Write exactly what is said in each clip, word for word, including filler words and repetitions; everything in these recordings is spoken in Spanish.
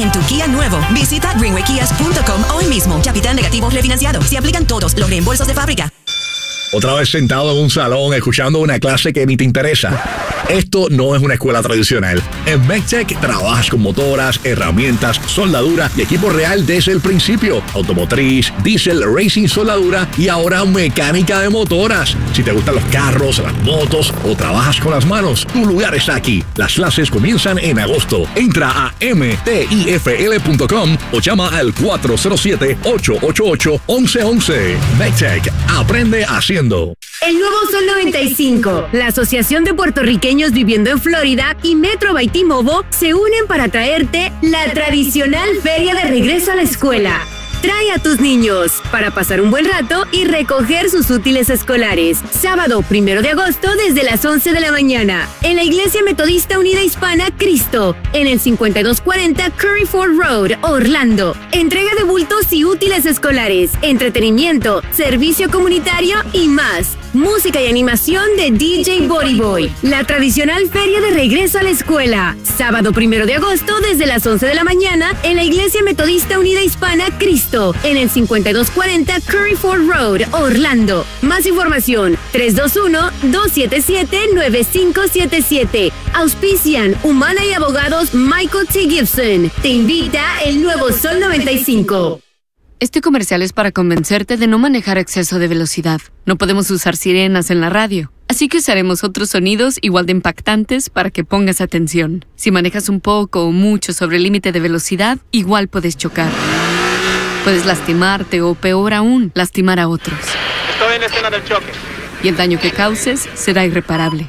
en tu Kia nuevo. Visita greenway kias punto com hoy mismo. Capital negativo refinanciado. Se aplican todos los reembolsos de fábrica. Otra vez sentado en un salón escuchando una clase que ni te interesa. Esto no es una escuela tradicional. En MECTEC trabajas con motoras, herramientas, soldadura y equipo real desde el principio. Automotriz, diésel, racing, soldadura y ahora mecánica de motoras. Si te gustan los carros, las motos o trabajas con las manos, tu lugar está aquí. Las clases comienzan en agosto. Entra a m t i f l punto com o llama al cuatro cero siete, ocho ocho ocho, once once. MECTEC, aprende haciendo. El nuevo Sol noventa y cinco, la Asociación de Puertorriqueños Viviendo en Florida y Metro by T-Mobile se unen para traerte la tradicional feria de regreso a la escuela. Trae a tus niños para pasar un buen rato y recoger sus útiles escolares. Sábado primero de agosto desde las once de la mañana en la Iglesia Metodista Unida Hispana Cristo, en el cincuenta y dos cuarenta Curry Ford Road, Orlando. Entrega de bultos y útiles escolares, entretenimiento, servicio comunitario y más. Música y animación de D J Body Boy. La tradicional feria de regreso a la escuela. Sábado primero de agosto desde las once de la mañana en la Iglesia Metodista Unida Hispana Cristo, en el cincuenta y dos cuarenta Curry Ford Road, Orlando. Más información, tres dos uno, dos siete siete, nueve cinco siete siete. Auspician Humana y Abogados Michael T. Gibson. Te invita el nuevo Sol noventa y cinco. Este comercial es para convencerte de no manejar a exceso de velocidad. No podemos usar sirenas en la radio, así que usaremos otros sonidos igual de impactantes para que pongas atención. Si manejas un poco o mucho sobre el límite de velocidad, igual puedes chocar. Puedes lastimarte o, peor aún, lastimar a otros. Estoy en la escena del choque. Y el daño que causes será irreparable.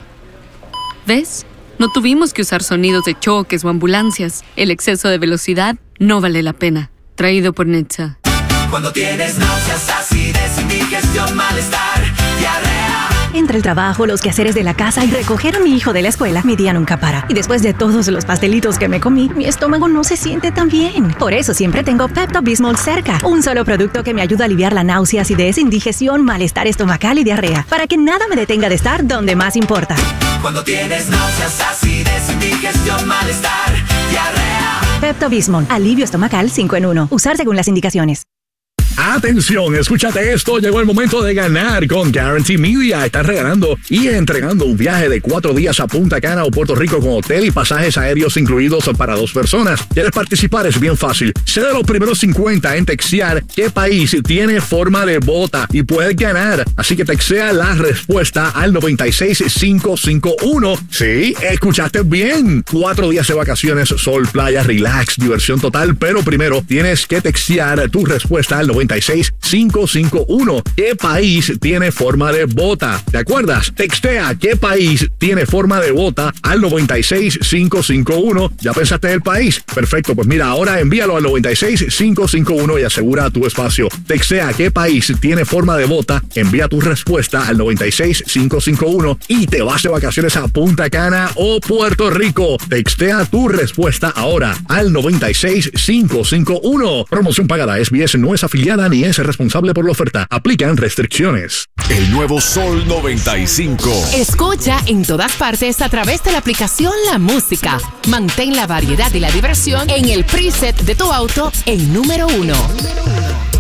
¿Ves? No tuvimos que usar sonidos de choques o ambulancias. El exceso de velocidad no vale la pena. Traído por Netza. Cuando tienes náuseas, acidez, indigestión, malestar, diarrea. Entre el trabajo, los quehaceres de la casa y recoger a mi hijo de la escuela, mi día nunca para. Y después de todos los pastelitos que me comí, mi estómago no se siente tan bien. Por eso siempre tengo Pepto-Bismol cerca. Un solo producto que me ayuda a aliviar la náusea, acidez, indigestión, malestar estomacal y diarrea. Para que nada me detenga de estar donde más importa. Cuando tienes náuseas, acidez, indigestión, malestar, diarrea. Pepto-Bismol, alivio estomacal cinco en uno. Usar según las indicaciones. Atención, escúchate esto, llegó el momento de ganar con Guarantee Media. Están regalando y entregando un viaje de cuatro días a Punta Cana o Puerto Rico con hotel y pasajes aéreos incluidos para dos personas. ¿Quieres participar? Es bien fácil. Sé de los primeros cincuenta en textear qué país tiene forma de bota y puedes ganar. Así que textea la respuesta al noventa y seis cinco cinco uno. Sí, escuchaste bien. Cuatro días de vacaciones, sol, playa, relax, diversión total. Pero primero tienes que textear tu respuesta al noventa y seis cinco cinco uno. ¿Qué país tiene forma de bota? ¿Te acuerdas? Textea ¿qué país tiene forma de bota? Al noventa y seis cinco cinco uno. ¿Ya pensaste en el país? Perfecto, pues mira, ahora envíalo al noventa y seis cinco cinco uno y asegura tu espacio. Textea ¿qué país tiene forma de bota? Envía tu respuesta al noventa y seis cinco cinco uno y te vas de vacaciones a Punta Cana o Puerto Rico. Textea tu respuesta ahora al noventa y seis cinco cinco uno. Promoción pagada. S B S no es afiliada ni es responsable por la oferta. Aplican restricciones. El nuevo Sol noventa y cinco. Escucha en todas partes a través de la aplicación La Música. Mantén la variedad y la diversión en el preset de tu auto en número uno.